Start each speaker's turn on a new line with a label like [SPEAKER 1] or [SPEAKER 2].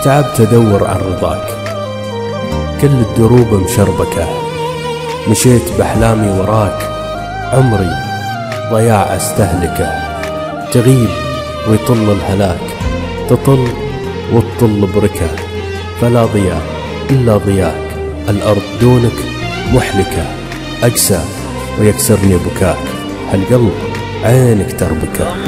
[SPEAKER 1] تعبت أدور عن رضاك، كل الدروب مشربكة، مشيت بأحلامي وراك، عمري ضياع أستهلكه. تغيب ويطل الهلاك، تطل وتطل بركة، فلا ضياء إلا ضياك، الأرض دونك محلكة. أقسى ويكسرني بكاك، هالقلب عينك تربكه.